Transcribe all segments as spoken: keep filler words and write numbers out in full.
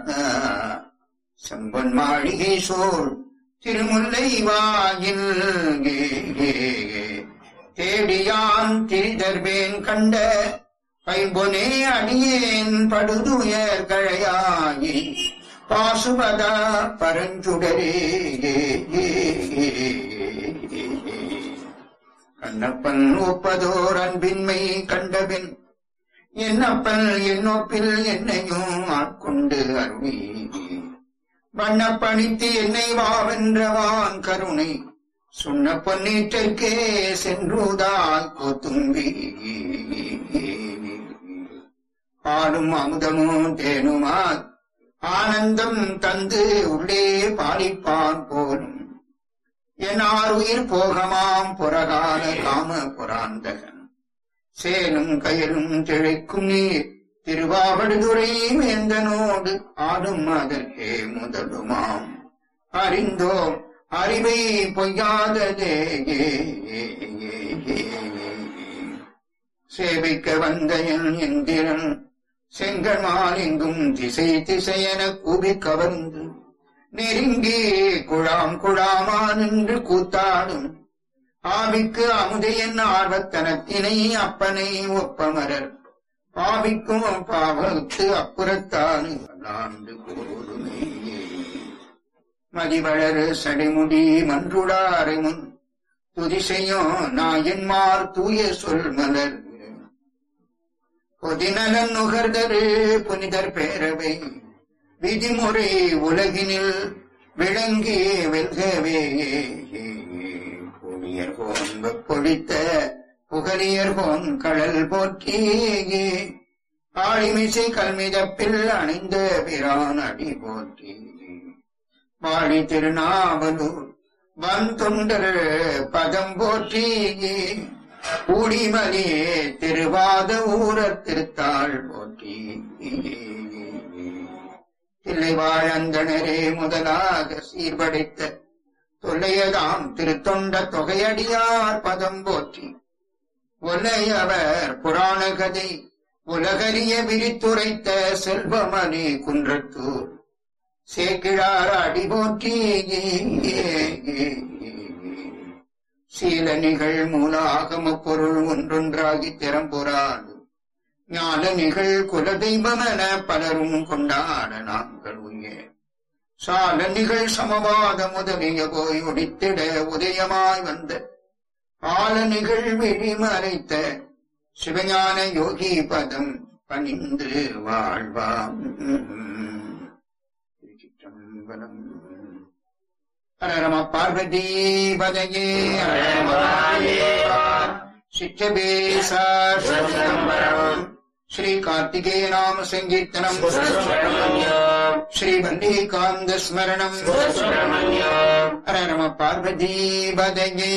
செம்பொன் மாளிகை சோழ் திருமுல்லை வாயில் தேடியான் திரிதர்வேன் கண்ட பைம்பொனே அடியேன் படுதுயர் கழையாயி பாசுபதா பரஞ்சுடரே. கண்ணப்பன் ஒப்பதோர் அன்பின்மை கண்டபின் என்னப்பன் என்னொப்பில் என்னையும் ஆட்கொண்டு அருவி வண்ணப்பணித்து என்னை வாவென்றவான் கருணை சுண்ண பொன்னீற்றற்கே சென்றுதால் கோத்தும்பி பாடும் அமுதமும் தேனுமா ஆனந்தம் தந்து உள்ளே பாலிப்பான் போலும் என் ஆறுயிர் போகமாம் புறகால காம புராந்தகன் சேனும் கயலும் திளைக்கும் நீர் திருவாவடுதுறை வேந்தனோடு ஆடும் அதற்கே முதலுமாம் அறிந்தோம் அறிவை பொய்யாததே. சேவைக்க வந்த என் எந்திரன் செங்கன்மால் எங்கும் திசை திசையென கூபி கவர்ந்து நெருங்கி குழாம் குழாமா நின்று கூத்தாடும் ஆவிக்கு அமுதையன் ஆர்வத்தனத்தினை அப்பனை ஒப்பமரர் பாவிக்கும் பாவத்து அப்புறத்தானு ஆண்டு போருமே. மதிவளர் சடைமுடி மன்றுடாரை முன் துதிசையும் நாயன்மார் தூய சொல் மலர் பொதிநலன் நுகர்தரு புனிதர் பேரவை விதிமுறை உலகினில் விளங்கி வெல்கவே. புனியர் போன் பொழித்த புகழியர் போன் கடல் போற்றி ஆழிமிசை கல்மிதப்பில் அணிந்த பிரான் அடி போற்றி வாழி திருநாவலூர் வன் தொண்டர் பதம் போற்றி கூடிமலியே திருவாத ஊரர் திருத்தாள் போற்றி. தில்லைவாழந்தனரே முதலாக சீர்படைத்த தொல்லையதாம் திருத்தொண்ட தொகையடியார் பதம் போற்றி ஒல்லையவர் புராண கதை உலகறிய விரித்துரைத்த செல்வமணி குன்றத்தூர் சேக்கிழார் அடி போற்றி. சீலனிகள் மூல ஆகம பொருள் ஒன்றொன்றாகி திறம்புறாது ஞானனிகள் குலதெய்வமென பலரும் கொண்டாட நாங்கள் உய சாலனிகள் சமவாத முதலிய போய் ஒடித்திட உதயமாய் வந்த ஆலனிகள் விழிமறைத்த சிவஞான யோகி பதம் பணிந்து வாழ்வாம். திருச்சிற்றம்பலம். ஹரரம பார்வதி பதயே சிற்றபேசா ஸ்ரீ கார்த்திகேய நாம சங்கீர்த்தனம் ஸ்ரீ வல்லிகாந்த ஸ்மரணம் ஹரரம பார்வதி பதயே.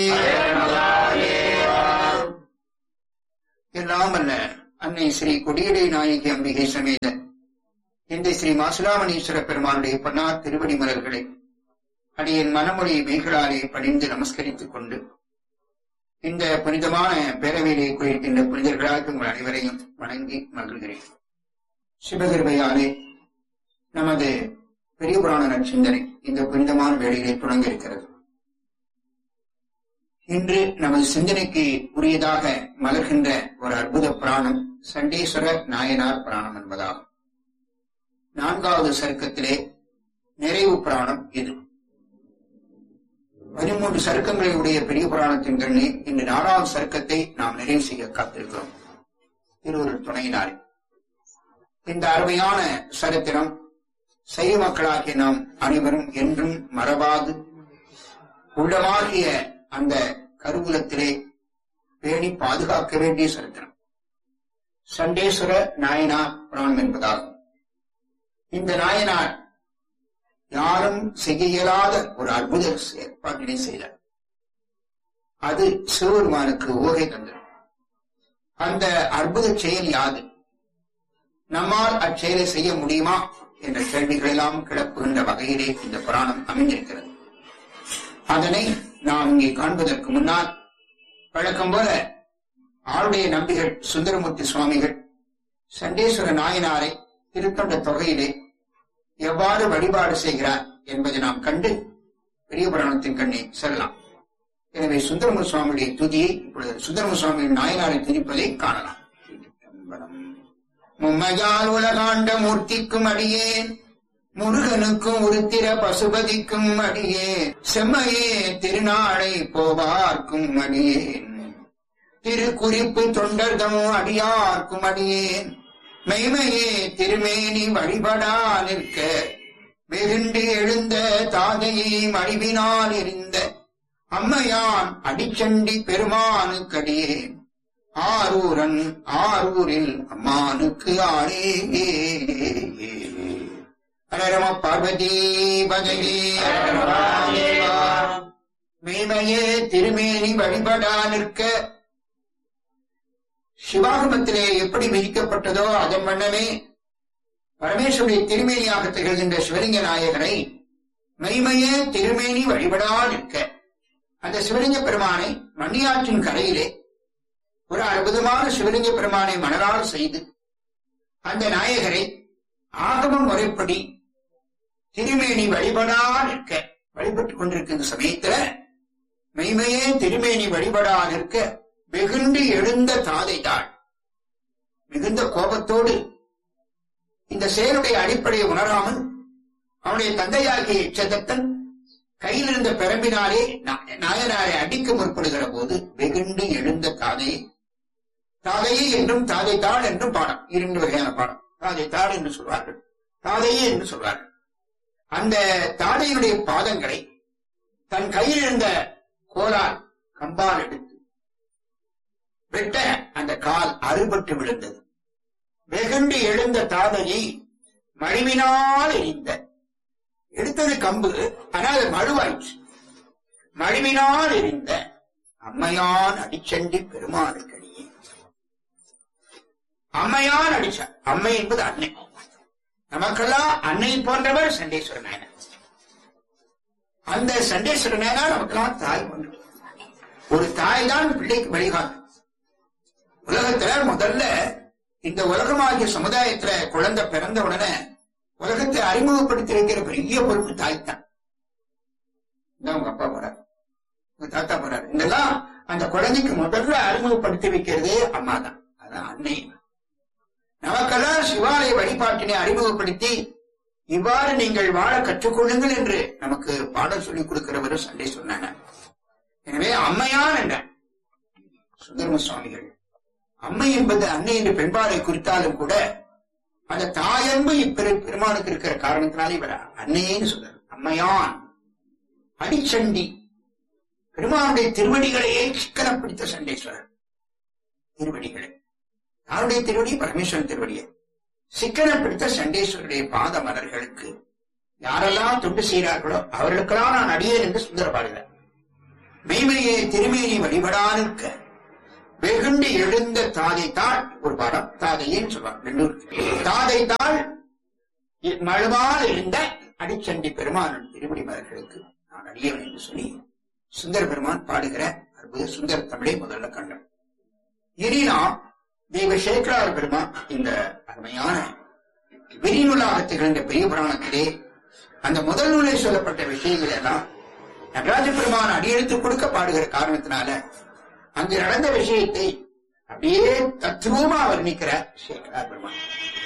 எல்லாம் அல்ல அன்னை ஸ்ரீ கொடியடை நாயகி அம்பிகை சமேத இந்த ஸ்ரீ மாசுலாமணீஸ்வர பெருமானுடைய பன்னார் திருவடி மலர்களை அடியின் மனமொழி மெய்களாலே பணிந்து நமஸ்கரித்துக் கொண்டு இந்த புனிதமான பேரவையிலே குளிர்கின்ற புனிதர்களாக உங்கள் அனைவரையும் வணங்கி மகிழ்கிறேன். சிவகிருபையாலே நமது பெரிய புராண நற்சிந்தனை இந்த புனிதமான வேளையிலே தொடங்க இருக்கிறது. இன்று நமது சிந்தனைக்கு உரியதாக மலர்கின்ற ஒரு அற்புத புராணம் சண்டீஸ்வர நாயனார் புராணம் என்பதாகும். நான்காவது சருக்கத்திலே நிறைவு புராணம் இது. பதிமூன்று சருக்கங்களை உடைய பெரிய புராணத்தின் கண்ணே இன்று நாலாவது சருக்கத்தை நாம் நிறைவு செய்ய காத்திருக்கிறோம் திருவருள் துணையினார். இந்த அருமையான சரித்திரம் சைவ மக்களாகிய நாம் அனைவரும் என்றும் மறவாது உள்ளமாகிய அந்த கருவூலத்திலே பேணி பாதுகாக்க வேண்டிய சரித்திரம் சண்டேஸ்வர நாயனார் புராணம் என்பதாகும். இந்த நாயனார் யாரும் செய்ய இயலாத ஒரு அற்புத ஏற்பாட்டினை செய்தார். அது சிவபெருமானுக்கு ஊகை தந்தது. அந்த அற்புத செயல் யாது? நம்மால் அச்செயலை செய்ய முடியுமா என்ற கேள்விகளெல்லாம் கிளப்புகின்ற வகையிலே இந்த புராணம் அமைந்திருக்கிறது. அதனை நாம் இங்கே காண்பதற்கு முன்னால் வழக்கம் போல ஆளுடைய நம்பிகள் சுந்தரமூர்த்தி சுவாமிகள் சண்டேஸ்வர நாயனாரை திருத்தொண்ட தொகையிலே எவ்வாறு வழிபாடு செய்கிறார் என்பதை நாம் கண்டு பெரிய புராணத்தின் கண்ணே செல்லலாம். எனவே சுந்தரம சுவாமியுடைய துதியை இப்பொழுது சுந்தரம சுவாமியின் நாயனாரை துதிப்பதை காணலாம். மும்மையால் உலகாண்ட மூர்த்திக்கும் அடியேன், முருகனுக்கும் உருத்திர பசுபதிக்கும் அடியேன், செம்மையே திருநாளை போவார்க்கும் அடியேன், திருக்குறிப்பு தொண்டர்தம் அடியார்க்கும் அடியேன், மெய்மையே திருமேனி வழிபடா நிற்க வெகுண்டு எழுந்த தாதையை மடிவினால் எறிந்த அம்மையான் அடிச்சண்டி பெருமானுக்கடியேன், ஆரூரன் ஆரூரில் அம்மானுக்கு ஆரே. ஹரரம பார்வதி பதையே மெய்மையே திருமேனி வழிபடா நிற்க. சிவாகமத்திலே எப்படி விதிக்கப்பட்டதோ அதன் வண்ணமே பரமேஸ்வருடைய திருமேனியாக திகழ்கின்ற சிவலிங்க நாயகரை மெய்மையே திருமேனி வழிபடா நிற்க அந்த சிவலிங்க பெருமானை மண்ணியாற்றின் கரையிலே ஒரு அற்புதமான சிவலிங்க பெருமானை மணலால் செய்து அந்த நாயகரை ஆகம முறைப்படி திருமேனி வழிபடா நிற்க வழிபட்டுக் கொண்டிருக்கின்ற சமயத்துல மெய்மையே திருமேனி வழிபடா நிற்க வெகுண்டு எழுந்த தாதை தாள் மிகுந்த கோபத்தோடு இந்த செயலுடைய அடிப்படையை உணராமல் அவனுடைய தந்தையாகிய இச்சதத்தன் கையில் இருந்த பெரம்பினாலே நாயனாரை அடிக்க முற்படுகிற போது வெகுண்டு எழுந்த தாதையை, தாதையே என்றும் தாதை தாள் என்றும் பாடம், இரண்டு வகையான பாடம். தாதை தாள் என்று சொல்வார்கள், தாதையே என்று சொல்வார்கள். அந்த தாதையுடைய பாதங்களை தன் கையில் இருந்த கோலால் கம்பால் எடுத்து வெட்ட அந்த கால் அறுபட்டு விழுந்தது. வெகுண்டு எழுந்த தாதையை மழுவினால் எரிந்த, எடுத்தது கம்பு, ஆனால் அது மழுவாயிற்று. மழுவினால் எரிந்த அம்மையான் அடிச்சண்டி பெருமானுக்கடியே. அம்மையான் அடிச்சார். அம்மை என்பது அன்னை. நமக்கெல்லாம் அன்னை போன்றவர் சண்டேஸ்வர நாயனார். அந்த சண்டேஸ்வர நாயனார் நமக்கெல்லாம் தாய் போன்ற ஒரு தாய் தான் பிள்ளைக்கு வழிகாட்டும். உலகத்துல முதல்ல இந்த உலகமாகிய சமுதாயத்துல குழந்தை பிறந்த உடனே உலகத்தை அறிமுகப்படுத்தி வைக்கிற பெரிய பொறுப்பு தாய்த்தான். உங்க அப்பா போறாரு, உங்க தாத்தா போறாரு, இதெல்லாம் அந்த குழந்தைக்கு முதல்ல அறிமுகப்படுத்தி வைக்கிறதே அம்மா தான். அதான் அன்னை. நமக்கெல்லாம் சிவாலய வழிபாட்டினை அறிமுகப்படுத்தி இவ்வாறு நீங்கள் வாழ கற்றுக்கொள்ளுங்கள் என்று நமக்கு பாடம் சொல்லிக் கொடுக்கிறவரும் சண்டை சொன்னாங்க. எனவே அம்மையான் என்ற சுந்தரம சுவாமிகள் அம்மை என்பது அன்னை என்று பெண்பாலை குறித்தாலும் கூட அந்த தாயன்பு இப்பெரு பெருமானுக்கு இருக்கிற காரணத்தினாலே இவர் அன்னையேன்னு சொல்றார். அம்மையான் அடிச்சண்டி பெருமானுடைய திருவடிகளையே சிக்கன பிடித்த சண்டேஸ்வரர். திருவடிகளை யாருடைய திருவடி? பரமேஸ்வரன் திருவடியை சிக்கன பிடித்த சண்டேஸ்வருடைய பாத மலர்களுக்கு யாரெல்லாம் தொண்டு செய்கிறார்களோ அவர்களுக்கெல்லாம் நான் அடியேன் என்று சுந்தர பாடுகிறார். மெய்மையை திருமேனி வழிபடானிருக்க வெகுண்டு எழுந்த தாதை தாள் ஒரு பாடம். தாதையேன்னு சொல்வாங்க. தாதை தாள் மழுவால் எழுந்த அடிச்சண்டி பெருமான் திருவடி மலர்களுக்கு நான் அடியேன் என்று சொல்லி சுந்தர பெருமான் பாடுகிற அற்புத சுந்தர தமிழை முதல்ல கண்டோம். இனி நாம் தெய்வ சேக்கரார் பெருமான் இந்த அருமையான விரிநூலாக திகழ்ந்த பெரிய புராணத்திலே அந்த முதல் நூலில் சொல்லப்பட்ட விஷயங்கள் எல்லாம் நடராஜ பெருமான் அடியெடுத்து கொடுக்க பாடுகிற காரணத்தினால அங்கு நடந்த விஷயத்தை அப்படியே தத்ரூபமா வர்ணிக்கிற சேக்கரார் பெருமான்.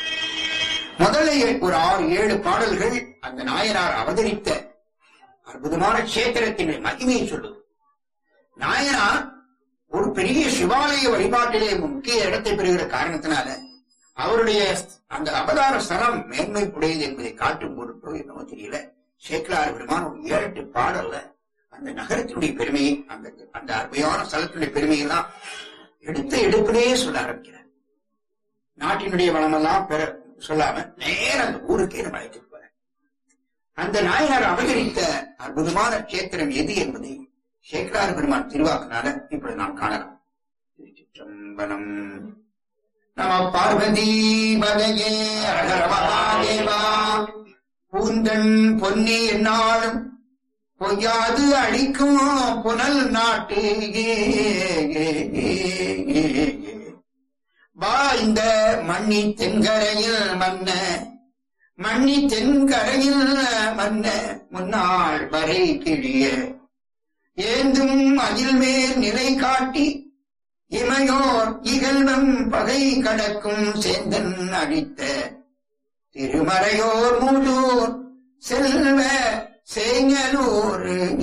முதல்ல ஒரு ஆறு ஏழு பாடல்கள் அந்த நாயனார் அவதரித்த அற்புதமான கஷேத்திரத்தின் மகிமையை சொல்லுது. நாயனார் ஒரு பெரிய சிவாலய வழிபாட்டிலே முக்கிய இடத்தை பெறுகிற காரணத்தினால அவருடைய அந்த அவதார ஸ்தலம் மேன்மை உடையது என்பதை காட்டும் பொருட்டோ என்னவோ தெரியல, சேக்கரார் பெருமான் ஒரு ஏழு எட்டு பாடல்ல அந்த நகரத்தினுடைய பெருமையை, அந்த அந்த அருமையான ஸ்தலத்தினுடைய பெருமையெல்லாம் எடுத்த எடுப்பிலேயே சொல்ல ஆரம்பிக்கிறார். நாட்டினுடைய வளமெல்லாம் பெற சொல்லாம நேர அந்த ஊருக்கே நம்ம அழைத்துட்டு போற அந்த நாயனார் அவதரித்த அற்புதமான கஷேத்திரம் எது என்பதை சேக்கரார் பெருமான் திருவாக்குனால இப்பொழுது நாம் காணலாம். திருச்சிற்றம்பலம். நம பார்வதி பதையே அழகர மகாதேவா. பூந்தன் பொன்னி என்னாலும் பொய்யாது அழிக்கும் புனல் நாட்டு பாய்ந்த மண்ணி தென்கரையில் மன்ன மண்ணி தென்கரையில் மன்ன முன்னாள் வரை கிழிய ஏந்தும் அகில் மேல் நிலை காட்டி இமையோர் இகழ்வம் பகை கடக்கும் சேந்தன் அழித்த திருமறையோர் மூதூர் செல்வ சேங்கலூர்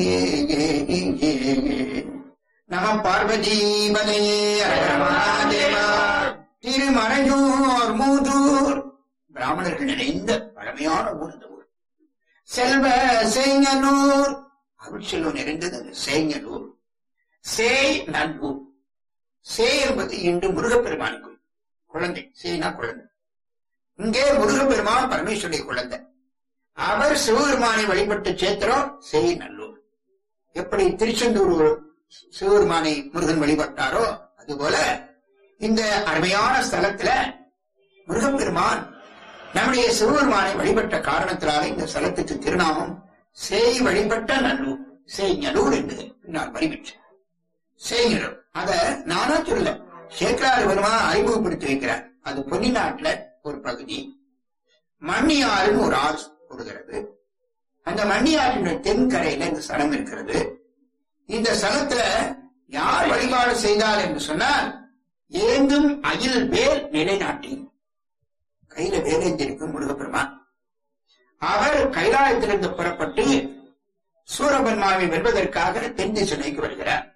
நம பார்வதி பதையே அரகரமாதேவா. திருமறையோர் மூதூர் பிராமணர்கள் நிறைந்த பழமையான ஊர் இந்த ஊர். செல்வ சேங்கலூர் அருள் செல்வம் நிறைந்தது அந்த சேங்கலூர். சேய் நல்லூர். சே என்பது இன்று முருகப்பெருமானுக்கு குழந்தை. சேனா குழந்தை. இங்கே முருகப்பெருமான் பரமேஸ்வருடைய குழந்தை. அவர் சிவபெருமானை வழிபட்டு சேத்திரம் சேய் நல்லூர். எப்படி திருச்செந்தூர் சிவபெருமானை முருகன் வழிபட்டாரோ அதுபோல இந்த அருமையான ஸ்தலத்துல முருகப்பெருமான் நம்முடைய சிவபெருமானை வழிபட்ட காரணத்தினால இந்த ஸ்தலத்துக்கு திருநாமம் சேய் வழிபட்ட நல்லூர், சேய் நல்லூர் என்று பின்னால் வழிபெற்ற சேங்கலூர். அத நானா சொல்ல சேக்கலாறு பெருமான் அறிமுகப்படுத்தி வைக்கிறார். அது பொன்னி நாட்டுல ஒரு பகுதி. மண்ணியாறுன்னு ஒரு ஆறு கொடுக்கிறது. அந்த மண்ணியாற்றின் தென்கரையில இந்த ஸ்தலம் இருக்கிறது. இந்த ஸ்தலத்துல யார் வழிபாடு செய்தார் என்று சொன்னால் ஏந்தும் அகில் வேல் நிலைநாட்டி கையில வேலேந்திருக்கும் முருகப்பெருமான். அவர் கைலாயத்திலிருந்து புறப்பட்டு சூரபன்மாவை வெல்வதற்காக தென் திசை நோக்கி வருகிறார்.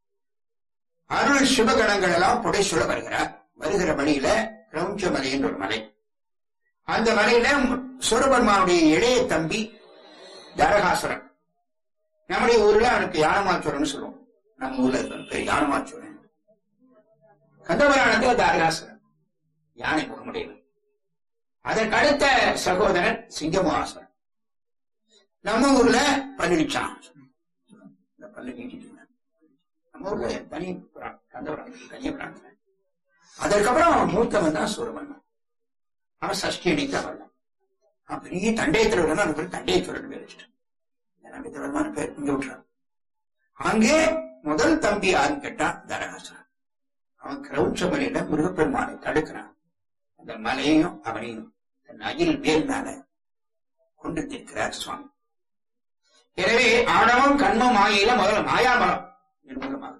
அருள் சிவகணங்கள் எல்லாம் புடைசூழ வருகிறார். வருகிற வழியில கிரௌஞ்சமலை என்ற ஒரு மலை. அந்த மலையில சூரபன்மாவுடைய இளைய தம்பி தரகாசுரன். நம்முடைய ஊர்ல அவனுக்கு யானமாச்சுரன் சொல்லுவோம். நம்ம ஊர்ல இருக்க யானமாச்சுரன். கந்தபுராணத்துல தாரகாசுரன் யானை முகமுடையவன். அதற்கு அடுத்த சகோதரன் சிங்கமாசுரன். நம்ம ஊர்ல பள்ளிச்சான். பள்ளி நீட்டிட்டு நம்ம ஊர்ல தனி கந்தபுராணம் தனிய பிராணம். அதற்கப்புறம் மூத்தவன் தான் சூரபன்மன். அவன் சஷ்டி அணிக்கு வரலாம். அவன் பெரிய தண்டையத்துறவன். அவனுக்கு தண்டையத்துறன் பேர் வச்சுட்டான். நம்பித்தவரமான பேர் இங்க விட்டுறான். அங்கே முதல் தம்பி யாருன்னு கேட்டான் தரகாசுரன். அவன் கிரௌஞ்சமலையில முருகப்பெருமானை தடுக்கிறான். அந்த மலையையும் அவனையும் தன் அகில் வேல் மேல கொண்டு நிற்கிறார் சுவாமி. எனவே ஆணவம் கண்மம் மாயில முதல்ல மாயாமலம் நிர்மூலமாக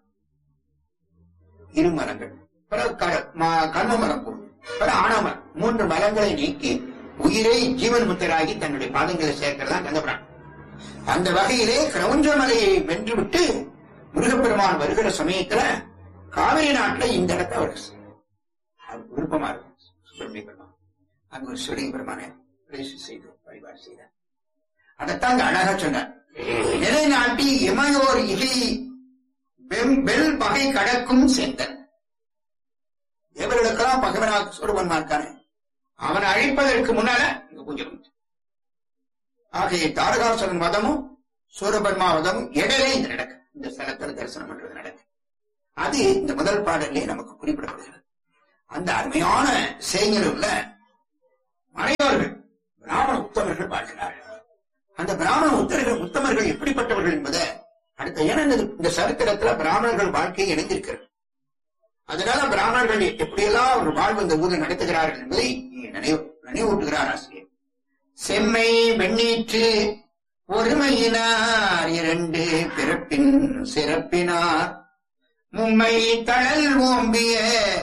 இருமலங்கள் கண்ம மலம் போது பல ஆணவம் மூன்று மலங்களை நீக்கி உயிரை ஜீவன் முத்தராகி தன்னுடைய பாதங்களை சேர்க்கிறதா கந்தபுராணம். அந்த வகையிலே கிரௌஞ்சமலையை வென்றுவிட்டு முருகப்பெருமான் வருகிற சமயத்துல காவிரி நாட்டுல இந்த இடத்தை அவர் விருப்பமா இருக்கும். சுப்பிரமணிய பெருமான் அங்கு ஒரு சிவலிங்க பெருமானை செய்து வழிபாடு செய்தார். அதைத்தான் அங்க அழகா சொன்னார். நிலைநாட்டி இமையோர் இகை வெல் பகை கடக்கும் சேந்தன். தேவர்களுக்கெல்லாம் பகைவனாக சூரபன்மா இருக்கானே அவனை அழிப்பதற்கு முன்னால இங்க பூஜை. ஆகிய தாரகாசுரன் வதமும் சூரபன்மா வதமும் இடையிலே இந்த நடக்கு. இந்த ஸ்தலத்தில் தரிசனம் பண்றது நடக்கு. அது இந்த முதல் பாடலே நமக்கு குறிப்பிடப்படுகிறது. அந்த அருமையான சேங்கலூர்ல மறையோர்கள் பிராமண உத்தமர்கள் வாழ்கிறார்கள். அந்த பிராமண உத்தர்கள் உத்தமர்கள் எப்படிப்பட்டவர்கள் என்பதை அடுத்த ஏன்னா இந்த சரித்திரத்துல பிராமணர்கள் வாழ்க்கையை இணைந்திருக்கிறது. அதனால பிராமணர்கள் எப்படியெல்லாம் ஒரு வாழ்வு இந்த ஊரில் நடத்துகிறார்கள் என்பதை நினைவு நினைவூட்டுகிறார் ஆசிரியர். செம்மை வெண்ணீற்று ஒருமையினார் இரண்டு பிறப்பின் சிறப்பினார் மும்மை தழல் ஓம்பிய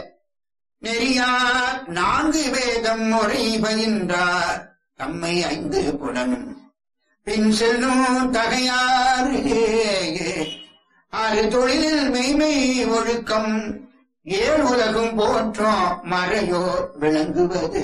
நெறியார் நான்கு வேதம் முறை பயின்றார் தம்மை ஐந்து புலனும் பின் செல்லும் தகையார் ஆறு தொழிலில் மெய்மை ஒழுக்கம் ஏழு உலகும் போற்றோம் மறையோர் விளங்குவது.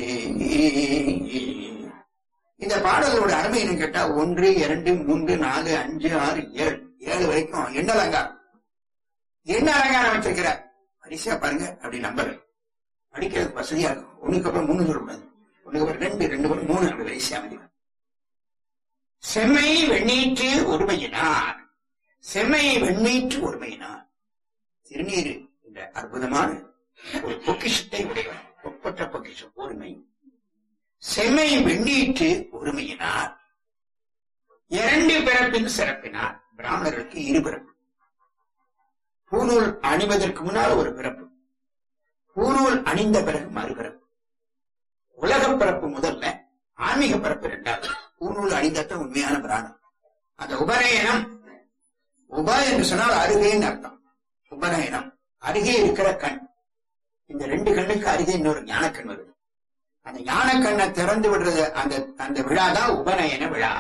இந்த பாடலோட அருமைன்னு கேட்டா ஒன்று இரண்டு மூன்று நாலு அஞ்சு ஆறு ஏழு ஏழு வரைக்கும் என்ன அலங்காரம் என்ன அலங்காரம் வச்சிருக்கிறார் வரிசையா பாருங்க. அப்படி நம்பர் படிக்கிறதுக்கு வசதியா இருக்கும். ஒண்ணுக்கு அப்புறம் மூணு சொல்லக்கூடாது. ஒண்ணுக்கு அப்புறம் ரெண்டு ரெண்டு அப்புறம் மூணு அப்படி வரிசையா அமைதி. செம்மை வெண்ணீற்று ஒருமையினார். செம்மை வெண்ணீற்று ஒருமையினார். திருநீரு என்ற அற்புதமான ஒரு பொக்கிஷத்தை உடையவர். ஒப்பற்ற பொக்கிஷம் ஒருமை. செம்மை வெண்ணீற்று ஒருமையினார். இரண்டு பிறப்பின் சிறப்பினார். பிராமணர்களுக்கு இரு பிறப்பு. பூநூல் அணிவதற்கு முன்னால் ஒரு பிறப்பு, பூநூல் அணிந்த பிறகு மறுபிறப்பு. உலக பிறப்பு முதல்ல, ஆன்மீக பரப்பு இரண்டாவது. பூநூல் அணிந்தத்த உண்மையான பிராணம். அந்த உபநயனம், உப என்று சொன்னால் அருகேன்னு அர்த்தம். உபநயனம் அருகே இருக்கிற கண். இந்த ரெண்டு கண்ணுக்கு அருகே இன்னொரு ஞானக்கண் வருது. அந்த ஞானக்கண்ணை திறந்து விடுறது அந்த அந்த விழா தான் உபநயன விழா.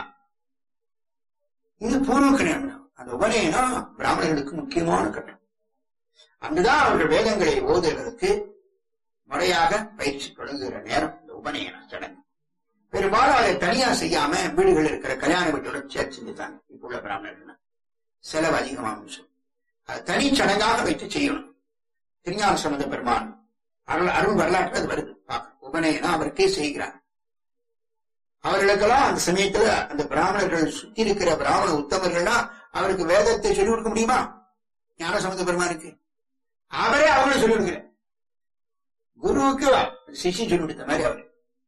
இது பூர்வ கல்யாணம். அந்த உபநயனம் பிராமணர்களுக்கு முக்கியமான கட்டம். அங்குதான் அவர்கள் வேதங்களை ஓதுவதற்கு முறையாக பயிற்சி தொடங்குகிற நேரம் இந்த உபநயன சடங்கு. பெரும்பாலும் அதை தனியா செய்யாம வீடுகள் இருக்கிற கல்யாண வீட்டோட சேர்த்து செஞ்சுட்டாங்க. இப்ப உள்ள பிராமணர்கள் செலவு அதிகமாகும் சொல்லி அது தனி சடங்காக வைத்து செய்யணும். திருஞான சம்பந்த பெருமான் அருள் அருள் வரலாற்று அது வருது. உபநயனம் அவருக்கே செய்கிறார். அவர்களுக்கெல்லாம் அந்த சமயத்துல அந்த பிராமணர்கள் சுத்தி இருக்கிற பிராமண உத்தமர்கள்லாம் அவருக்கு வேதத்தை சொல்லிக் கொடுக்க முடியுமா? ஞான சம்பந்த பெருமானுக்கு அவரே அவங்களும் சொல்லிக் கொடுக்கிற குருவுக்கு சிஷி சொல்லி கொடுத்த மாதிரி அவரு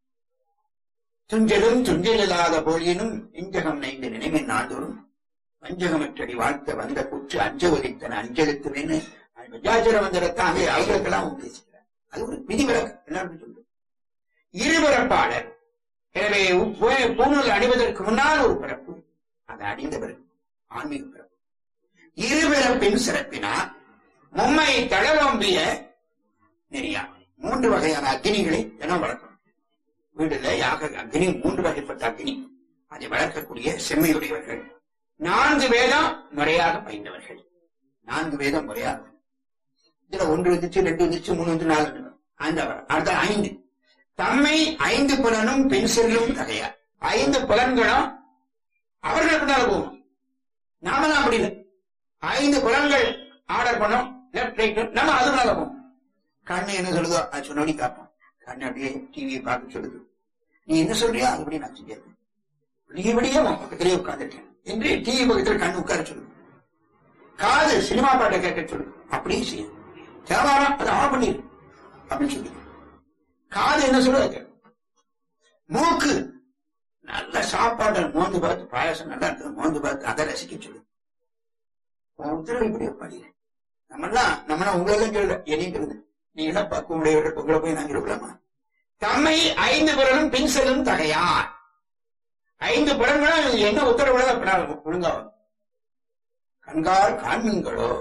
துஞ்சலும் துஞ்சல் இல்லாத போலியனும் இஞ்சகம் நைந்து நினைவின் நாள்தோறும் வஞ்சகமற்றடி வாழ்த்த வந்த குற்று அஞ்ச ஒலித்தன அஞ்செழுத்துவேன்னு விஜயாச்சர மந்திரத்தாங்க அவர்களுக்கெல்லாம் உபதேசிக்கிறார். அது ஒரு விதிவிலக்கு. எல்லாரும் சொல்றது இருபிறப்பாளர். எனவே பூநூல் அணிவதற்கு முன்னால் ஒரு பிறப்பு, அதை அணிந்த பிறகு ஆன்மீக பிறப்பு. இருபிறப்பின் சிறப்பினா மும்மை தளவம்பிய நெறியா. மூன்று வகையான அக்னிகளை தினம் வளர்க்கணும். வீடுல யாக அக்னி, மூன்று வகைப்பட்ட அக்னி, அதை வளர்க்கக்கூடிய செம்மையுடையவர்கள். நான்கு வேதம் முறையாக பயின்றவர்கள். நான்கு வேதம் முறையாக. இதுல ஒன்று வந்துச்சு, ரெண்டு வந்துச்சு, மூணு வந்து நாலு அந்த அடுத்த ஐந்து. தம்மை ஐந்து புலனும் பெண் செல்லும் தகையார். ஐந்து புலன்களும் அவர்களுக்கு தான் போகும். நாம தான் அப்படி இல்லை. ஐந்து புலன்கள் ஆர்டர் பண்ணோம், லெப்ட் ரைட், நம்ம அதுனால போவோம். கண்ணு என்ன சொல்லுதோ அது சொன்னபடி காப்போம். கண்ணு அப்படியே டிவியை பார்க்க சொல்லுது. நீ என்ன சொல்றியோ அதுபடி நான் செஞ்சேன். விடியபடியே பக்கத்திலேயே உட்கார்ந்துருக்கேன் என்று டிவி பக்கத்தில் கண்ணு உட்கார சொல்லுது. காது சினிமா பாட்டை கேட்க சொல்லுது. அப்படியே செய்யும். தேவாரம் அதை ஆஃப் பண்ணிடு அப்படின்னு சொல்லி காது என்ன சொல்லுது. மூக்கு நல்ல சாப்பாடு மோந்து பார்த்து, பாயசம் நல்லா இருக்குது மோந்து பார்த்து அதை ரசிக்க சொல்லுது. உத்தரவு இப்படி பாடிய நம்மெல்லாம் நம்மளாம் உங்களெல்லாம் சொல்லல, என்னையும் சொல்லுது. நீ என்ன பக்கம் உடையவர்கள் உங்களை போய் நாங்கள் இருக்கலாமா? தம்மை ஐந்து புலனும் பின் செல்லும் தகையார். ஐந்து புலன்களும் என்ன உத்தரவு ஒழுங்காகும். கண்கால் காண்மீன்களோ,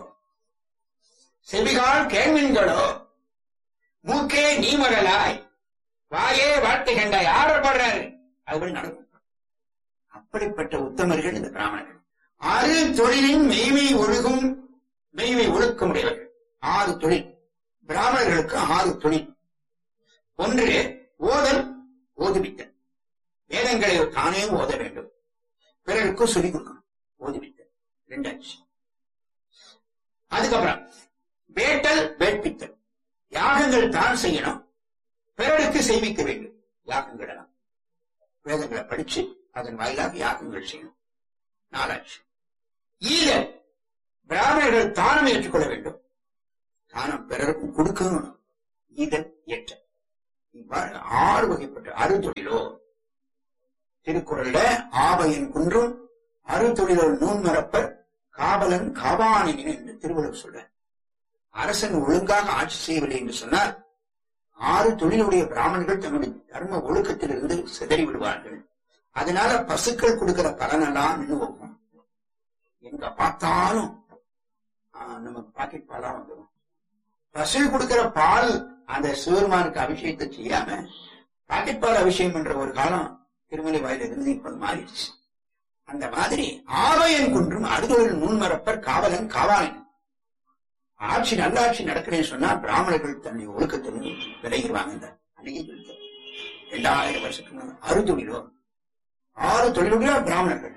செவிகால் கேள்மீன்களோ, மூக்கே நீ மகளாய், வாயே வாழ்த்து கண்டாய், ஆர்டர் பண்றாரு அதுபடி நடக்கும். அப்படிப்பட்ட உத்தமர்கள் இந்த பிராமணர்கள். ஆறு தொழிலின் மெய்மை ஒழுகும் மெய்மை ஒழுக்கம் உடையவர்கள். ஆறு தொழில் பிராமணர்களுக்கு ஆறு தொழில். ஒன்று ஓதல், ஓதுவித்தல். வேதங்களை தானே ஓத வேண்டும், பிறருக்கும் சொல்லிக் கொடுக்கணும், ஓதுவித்தல் ரெண்டாச்சு. அதுக்கப்புறம் வேட்டல், வேட்பித்தல். யாகங்கள் தான் செய்யணும், பிறருக்கு செய்விக்க வேண்டும். யாகங்கள் எல்லாம் வேதங்களை படிச்சு அதன் வாயிலாக யாகங்கள் செய்யணும். நாலாச்சு ஈதல். பிராமணர்கள் தானம் ஏற்றுக்கொள்ள வேண்டும், தானம் பிறருக்கும் கொடுக்கணும். ஈதல், ஏற்ற. இவ்வாறு ஆறு வகைப்பட்ட அறுதொழிலோ. திருக்குறள்ல ஆபையன் குன்றும் அறுதொழிலோ நூன் மரப்பர் காவலன் காவானின் என்று திருவள்ளுவர் சொல்ற. அரசன் ஒழுங்காக ஆட்சி செய்யவில்லை என்று சொன்னால் ஆறு தொழிலுடைய பிராமணர்கள் தன்னுடைய தர்ம ஒழுக்கத்திலிருந்து சிதறி விடுவார்கள். அதனால பசுக்கள் கொடுக்கிற பலனெல்லாம் நின்று வைப்போம். எங்க பார்த்தாலும் நம்ம பாக்கெட் பாலா வந்துடும். பசு கொடுக்கிற பால் அந்த சிவருமானுக்கு அபிஷேகத்தை செய்யாம பாக்கெட் பால் அபிஷேகம் என்ற ஒரு காலம் திருமலை வாயில இருந்து இப்ப மாறிடுச்சு. அந்த மாதிரி ஆவையன் குன்றும் அறுதொழில் நூன்மரப்பர் காவலன் காவாலன். ஆட்சி நல்லாட்சி நடக்கிறேன்னு சொன்னா பிராமணர்கள் தன்னை ஒழுக்கத்திலிருந்து விலகிடுவாங்க. அன்னைக்கு சொல்லிட்டு இரண்டாயிரம் வருஷத்துக்கு அறுதொழிலோ ஆறு தொழிலுடைய பிராமணர்கள்.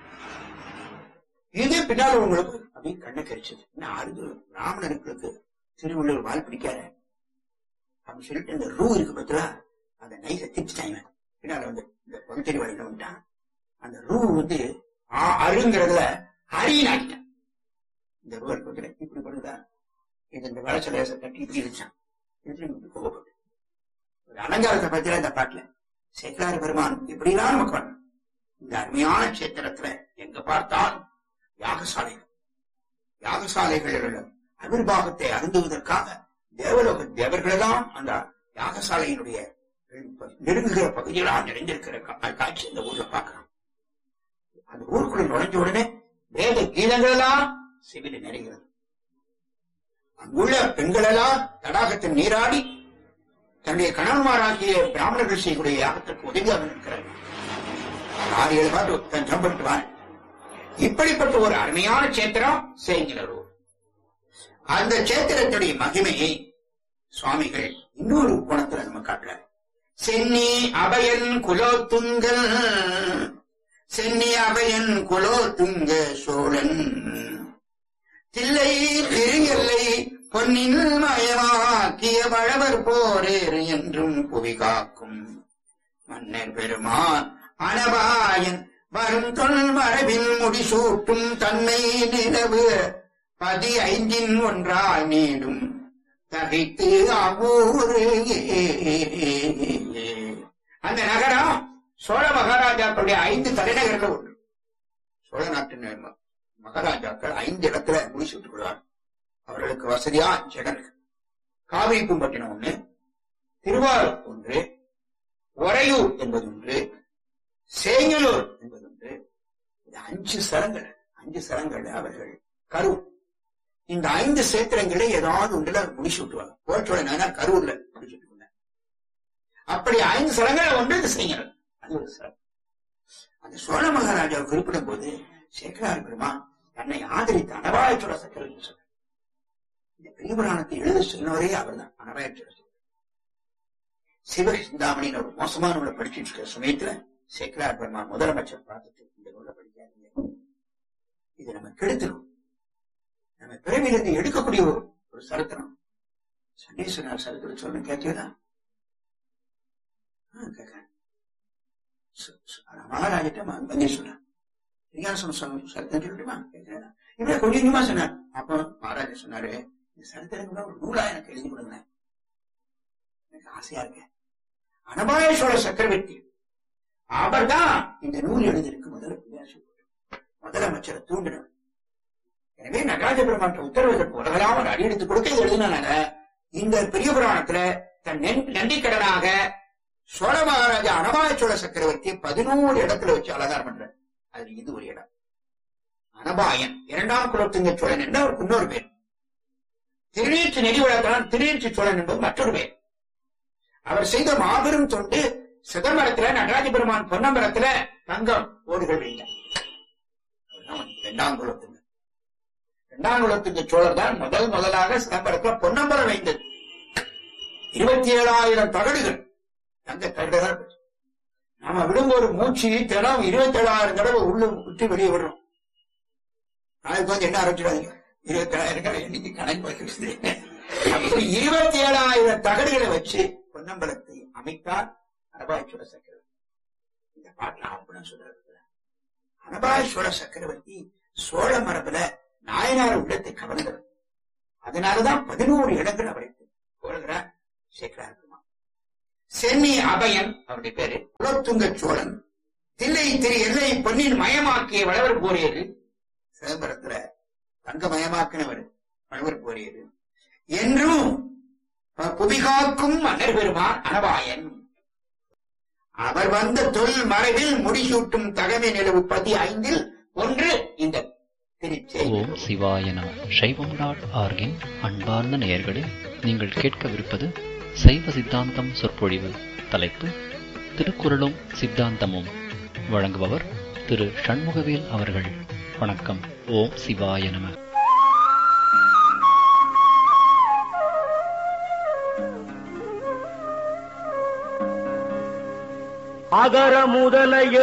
இது பின்னால் உங்களுக்கு அப்படி கண்ணை கரிச்சது. ஆறு பிராமணர்களுக்கு திருவள்ளுவர் வாழ் பிடிக்காத அப்படின்னு சொல்லிட்டு இந்த ரூ இருக்கு பத்திலா அந்த நைச திச்சுட்டாங்க. பின்னால வந்து இந்த பகுத்தறி வழியில வந்துட்டான். அந்த ரூ வந்து அருங்கிறதுல அரியின் ஆக்கிட்டான். இந்த ரூ பத்தில இப்படி பண்ணுதா இது இந்த வளச்சல கட்டி இப்படி வச்சான். கோபப்பட்டு ஒரு அலங்காரத்தை பத்தில இந்த பாட்டுல சேக்கலார பெருமான் எப்படிலாம் நமக்கு வரணும். இந்த அருமையான கஷேத்திரத்துல எங்க பார்த்தாலும் யாகசாலைகள் யாகசாலைகள் அவிர்வாகத்தை அருந்துவதற்காக தேவலோக தேவர்களெல்லாம் அந்த யாகசாலையினுடைய நெருங்குகிற பகுதிகளாக நிறைந்திருக்கிற காட்சி இந்த ஊர்ல பார்க்கிறோம். அந்த ஊருக்குள்ள நுழைஞ்ச உடனே வேத கீதங்கள் எல்லாம் செவில நிறைகிறது. அங்குள்ள பெண்கள் எல்லாம் தடாகத்தில் நீராடி தன்னுடைய கணவன்மாராகிய பிராமணர்கள் செய்யக்கூடிய யாகத்திற்கு உதவியாக இருக்கிறார்கள். ஆறு ஏழு பாட்டு தன் சம்பட்டுவான். இப்படிப்பட்ட ஒரு அருமையான சேத்திரம் செய்கிறோம். அந்த சேத்திரத்துடைய மகிமையை சுவாமிகள் இன்னொரு கோணத்துல நம்ம காட்டுறாரு. சென்னி அபயன் குலோத்துங்கல், சென்னி அபயன் குலோத்துங்க சோழன், தில்லை திருஎல்லை பொன்னின் மயமாக்கிய வளவர் போரேறு என்றும் புவி காக்கும் மன்னர் பெருமான் அனபாயன் வரும் தொல் மரபில் முடிசூட்டும் தன்மை நிலவு பதி ஐந்தின் ஒன்றாய் நீடும் தகைத்து அவ்வூரு. அந்த நகரம் சோழ மகாராஜாக்களுடைய ஐந்து தலைநகர்கள் ஒன்று. சோழ நாட்டின் மகாராஜாக்கள் ஐந்து இடத்துல முடிச்சுட்டுக் கொள்வார். அவர்களுக்கு வசதியா அஞ்சு இடம் இருக்கு. காவிரி பூம்பட்டினம் ஒன்று, திருவாரூர் ஒன்று, உறையூர் என்பது ஒன்று, சேங்கலூர் என்பது ஒன்று. அஞ்சு சரங்கள் அஞ்சு சரங்கள் அவர்கள் கரூர். இந்த ஐந்து சேத்திரங்களே ஏதாவது ஒன்றுல முடிச்சு விட்டுவாங்க. போற்றோட கரூர்ல முடிச்சுட்டு அப்படி ஐந்து சரங்களை ஒன்று இது செய்யணும். அது ஒரு சரம். அந்த சோழ மகாராஜாவை குறிப்பிடும் போது சேக்கரார் பெருமான் தன்னை ஆதரித்த அனபாயச்சோழ சக்கரவர்த்தி சொன்னார். இந்த பெரிய புராணத்தை எழுத சொன்னவரே அவர் தான், அனபாயச்சோழ சக்கரவர்த்தி. சிவ சிந்தாமணின்னு ஒரு மோசமான நூலை படிச்சுட்டு இருக்கிற சமயத்துல சேக்கரார் பெருமான் முதலமைச்சர் பார்த்துட்டு இந்த நூலை படிக்காதீங்க, இது நம்ம கெடுத்துடும், நம்ம பிறவிலிருந்து எடுக்கக்கூடிய ஒரு ஒரு சரித்திரம். சண்டீஸ்வரர் சரித்திரம் சொல்லணும் கேட்டீங்களா? கேட்கிறேன். மகாராஜிட்ட வந்து சொன்னார், சரித்திரம் சொல்லட்டுமா கேட்கிறேன். இப்படி கொஞ்சம் கொஞ்சமா சொன்னார். அப்ப மகாராஜா சொன்னாரு, இந்த சரித்திரம் ஒரு நூலா எனக்கு எழுதி கொடுங்க, எனக்கு ஆசையா இருக்கு. அனபாயசோழ சக்கரவர்த்தி அவர் தான் இந்த நூல் எழுதியிருக்கு முதல் முதலமைச்சரை தூண்டினார். எனவே நடராஜ பெருமான் உத்தரவுக்கு உலகலாம் ஒரு அடி எடுத்து கொடுக்க எழுதினால இந்த பெரிய புராணத்துல தன் நன்றி கடனாக சோழ மகாராஜா அனபாயச்சோழ சக்கரவர்த்தி பதினோரு இடத்துல வச்சு அலங்காரம் பண்ற. அது இது ஒரு இடம். அனபாயன் இரண்டாம் குலோத்துங்க சோழன் என்ற அவருக்கு இன்னொரு பேர். திருநீற்று நெறி வளர்த்தான் திருநீற்று சோழன் என்பது மற்றொரு பேர். அவர் செய்த மாபெரும் தொண்டு சிதம்பரத்துல நடராஜ பெருமான் பொன்னம்பரத்துல தங்கம் ஓடுகள் வைத்தார். இரண்டாம் குலத்துங்க இரண்டாம் குலத்துங்க சோழர் தான் முதல் முதலாக சிதம்பரத்துல பொன்னம்பரம் வைத்தது. இருபத்தி ஏழாயிரம் தகடுகள் தங்க தகடுகள். நாம விடும்போது மூச்சு தினம் இருபத்தி ஏழாயிரம் தடவை உள்ள விட்டு வெளியே விடுறோம். நாளைக்கு வந்து என்ன ஆரம்பிச்சிடாதீங்க, இருபத்தி ஏழாயிரம் எண்ணிக்கை கணக்கு வைக்கிறது. அப்படி இருபத்தி ஏழாயிரம் தகடுகளை வச்சு பொன்னம்பலத்தை அமைத்தார் அனபாயச்சோழ சக்கரவர்த்தி. இந்த பாட்டுல அப்படின்னு சொல்றாரு, அனபாயச்சோழ சக்கரவர்த்தி சோழ மரபுல நாயனார் உள்ளத்தை கவர்ந்தவர். அதனாலதான் பதினோரு இடங்கள் அவரை கோருகிறார் சேக்கரார் பெருமான். சென்னி அபயன் அவருடைய பேரு, குலோத்துங்க சோழன், தில்லை திரு எல்லை பொன்னின் மயமாக்கிய வளவர் போரியது, சிதம்பரத்துல தங்கமயமாக்கினவர் வளவர் போரியது என்றும் புவிகாக்கும் மன்னர் பெருமான் அனபாயன். அவர் வந்த தொல் மறைவில் முடிசூட்டும் தகமை நிலவு பதி ஐந்தில் ஒன்று இந்த திருச்செய். ஓம் சிவாய நம. சைவம் டாட் ஆர்கின் அன்பார்ந்த நேயர்களே, நீங்கள் கேட்கவிருப்பது சைவ சித்தாந்தம் சொற்பொழிவு. தலைப்பு திருக்குறளும் சித்தாந்தமும். வழங்குபவர் திரு சண்முகவேல் அவர்கள். வணக்கம். ஓம் சிவாய நம. அகர முதல